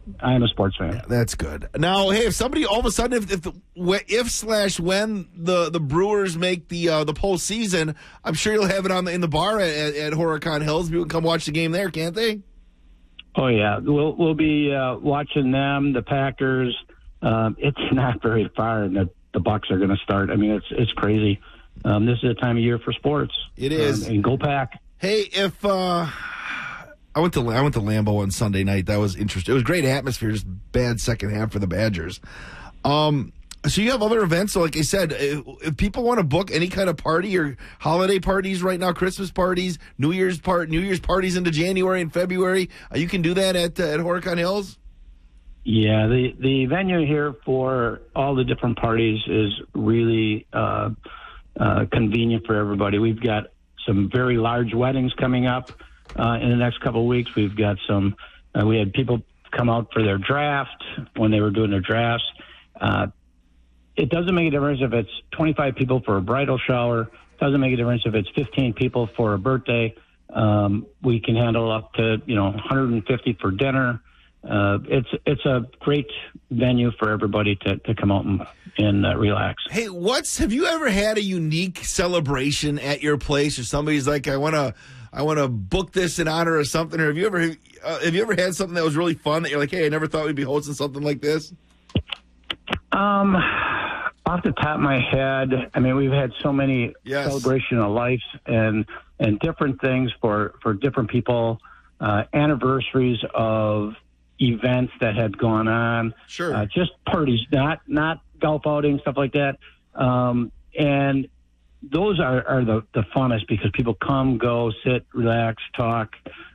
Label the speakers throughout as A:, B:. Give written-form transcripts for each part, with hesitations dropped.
A: I am a sports fan.
B: Yeah, that's good. Now, hey, if somebody all of a sudden, if/when the Brewers make the postseason, I'm sure you'll have it in the bar at Horicon Hills. People can come watch the game there, can't they?
A: Oh yeah, we'll be watching them, the Packers. It's not very far, and the Bucks are going to start. I mean, it's crazy. This is a time of year for sports.
B: It is,
A: and go Pack.
B: Hey, if I went to Lambeau on Sunday night. That was interesting. It was great atmosphere. Just bad second half for the Badgers. So you have other events. So like I said, if people want to book any kind of party or holiday parties right now, Christmas parties, New Year's parties into January and February, you can do that at Horicon Hills.
A: Yeah, the venue here for all the different parties is really convenient for everybody. We've got some very large weddings coming up in the next couple of weeks. We've got some. We had people come out for their draft when they were doing their drafts. It doesn't make a difference if it's 25 people for a bridal shower. It doesn't make a difference if it's 15 people for a birthday. We can handle up to 150 for dinner. It's a great venue for everybody to come out and relax.
B: Hey, have you ever had a unique celebration at your place, or somebody's like, I want to book this in honor of something? Or have you ever had something that was really fun that you're like, hey, I never thought we'd be hosting something like this?
A: Off the top of my head, I mean, we've had so many celebration of life and different things for different people, anniversaries of events that had gone on.
B: Sure.
A: Just parties, not golf outings, stuff like that. And those are the funnest because people come, go, sit, relax, talk,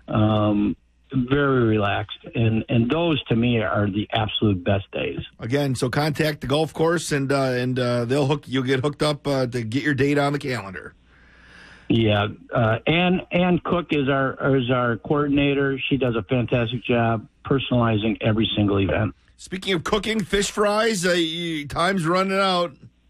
A: very relaxed. And those, to me, are the absolute best days.
B: Again, so contact the golf course and you'll get hooked up to get your date on the calendar.
A: Yeah. Ann Cook is our coordinator. She does a fantastic job personalizing every single event.
B: Speaking of cooking, fish fries, time's running out.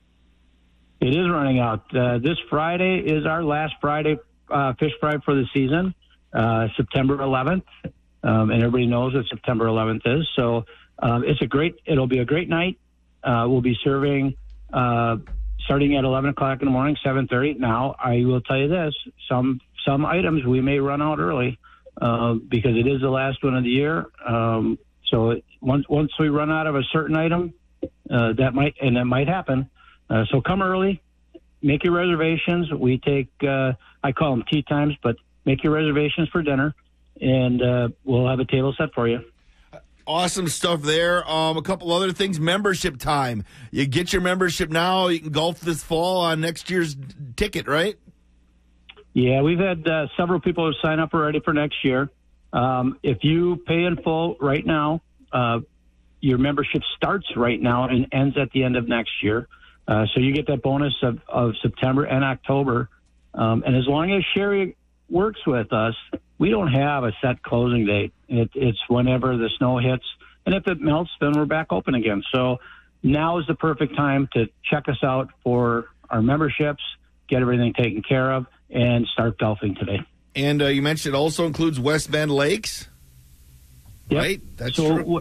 A: It is running out. This Friday is our last Friday fish fry for the season, September 11th. And everybody knows what September 11th is. So it'll be a great night. We'll be serving starting at 11 o'clock in the morning, 7:30. Now, I will tell you this, some items we may run out early because it is the last one of the year. So once we run out of a certain item, that might happen. So come early, make your reservations. We take, I call them tea times, but make your reservations for dinner, and we'll have a table set for you.
B: Awesome stuff there. A couple other things. Membership time. You get your membership now. You can golf this fall on next year's ticket, right?
A: Yeah, we've had several people sign up already for next year. If you pay in full right now, your membership starts right now and ends at the end of next year. So you get that bonus of September and October. And as long as Sherry works with us, we don't have a set closing date. It's whenever the snow hits. And if it melts, then we're back open again. So now is the perfect time to check us out for our memberships, get everything taken care of, and start golfing today. And
B: you mentioned it also includes West Bend Lakes,
A: yep.
B: Right? That's
A: so
B: true.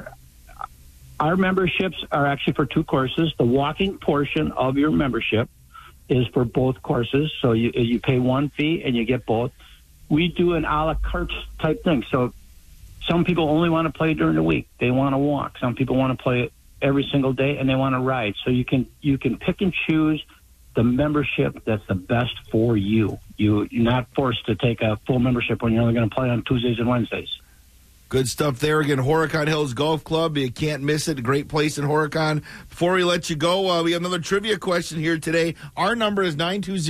A: Our memberships are actually for two courses. The walking portion of your membership is for both courses. So you pay one fee and you get both. We do an a la carte type thing. So some people only want to play during the week. They want to walk. Some people want to play every single day and they want to ride. So you can pick and choose the membership that's the best for you. You're not forced to take a full membership when you're only going to play on Tuesdays and Wednesdays.
B: Good stuff there. Again, Horicon Hills Golf Club. You can't miss it. A great place in Horicon. Before we let you go, we have another trivia question here today. Our number is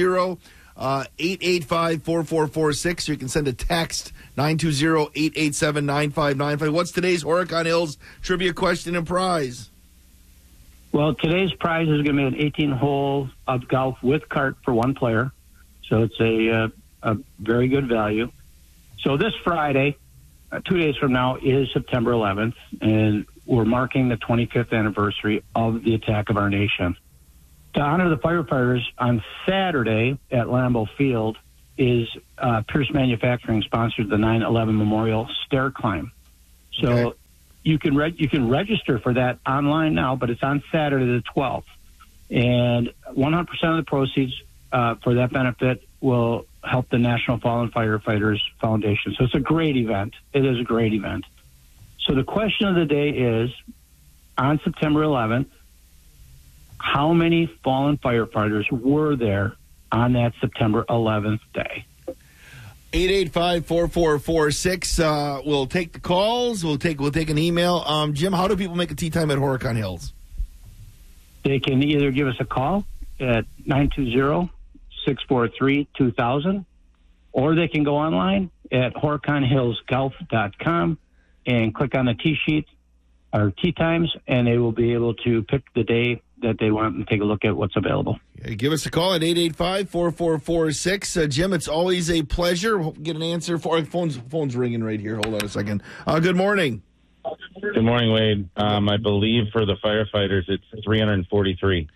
B: 920-885-4446. You can send a text, 920-887-9595. What's today's Horicon Hills trivia question and prize?
A: Well, today's prize is going to be an 18-hole of golf with cart for one player. So it's a very good value. So this Friday, 2 days from now, is September 11th, and we're marking the 25th anniversary of the attack of our nation. To honor the firefighters, on Saturday at Lambeau Field is Pierce Manufacturing sponsored the 9/11 Memorial Stair Climb. So you can register for that online now, but it's on Saturday the 12th. And 100% of the proceeds for that benefit will help the National Fallen Firefighters Foundation. So it's a great event. It is a great event. So the question of the day is, on September 11th, how many fallen firefighters were there on that September 11th day?
B: 885-4446. We'll take the calls. We'll take an email. Jim, how do people make a tea time at Horicon Hills?
A: They can either give us a call at 920-643-2000, or they can go online at horiconhillsgolf.com and click on the tee sheet or tee times, and they will be able to pick the day that they want and take a look at what's available.
B: Yeah, give us a call at 885-4446. Jim, it's always a pleasure. We'll get an answer for phone's ringing right here. Hold on a second. Good morning.
C: Good morning, Wade. I believe for the firefighters, it's 343.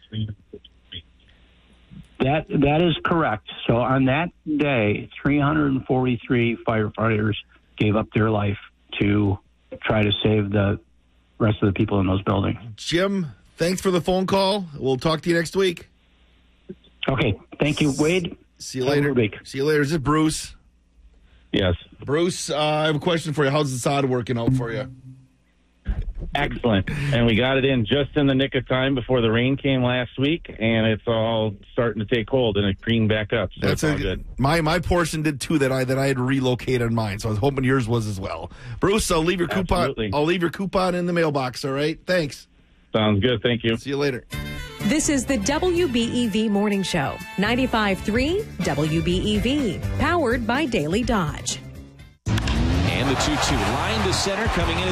A: That is correct. So on that day, 343 firefighters gave up their life to try to save the rest of the people in those buildings.
B: Jim, thanks for the phone call. We'll talk to you next week.
A: Okay. Thank you, Wade.
B: See you later. See you later. Is it Bruce?
C: Yes.
B: Bruce, I have a question for you. How's the sod working out for you?
C: Excellent. And we got it in just in the nick of time before the rain came last week, and it's all starting to take hold and it greened back up. So that's all good.
B: My portion did too that I had relocated mine, so I was hoping yours was as well. Bruce, I'll leave your coupon. I'll leave your coupon in the mailbox. All right. Thanks.
C: Sounds good. Thank you.
B: See you later.
D: This is the WBEV Morning Show, 95.3 WBEV, powered by Daily Dodge.
E: And the 2-2 line to center coming in.